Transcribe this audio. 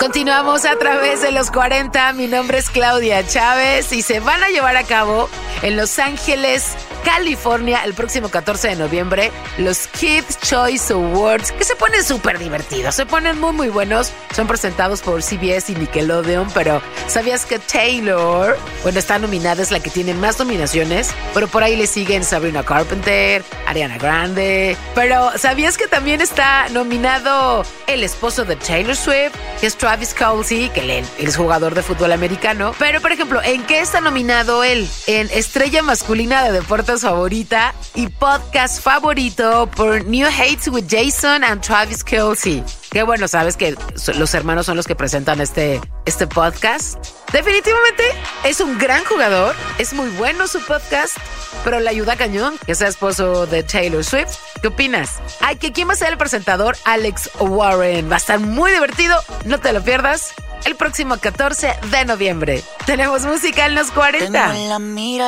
Continuamos a través de los 40. Mi nombre es Claudia Chávez y se van a llevar a cabo en Los Ángeles, California, el próximo 14 de noviembre, los Kids Choice Awards, que se ponen súper divertidos, se ponen muy, muy buenos. Son presentados por CBS y Nickelodeon, pero ¿sabías que Taylor, está nominada, es la que tiene más nominaciones? Pero por ahí le siguen Sabrina Carpenter, Ariana Grande. Pero ¿sabías que también está nominado el esposo de Taylor Swift, que es Travis Kelce, que él es jugador de fútbol americano? Pero, por ejemplo, ¿en qué está nominado él? En estrella masculina de deportes favorita y podcast favorito por New Heights with Jason and Travis Kelce. Qué bueno, sabes que los hermanos son los que presentan este podcast. Definitivamente es un gran jugador, es muy bueno su podcast, pero le ayuda cañón que sea esposo de Taylor Swift. ¿Qué opinas? Ay, que ¿quién va a ser el presentador? Alex Warren. Va a estar muy divertido, no te lo pierdas. El próximo 14 de noviembre. Tenemos música en los 40.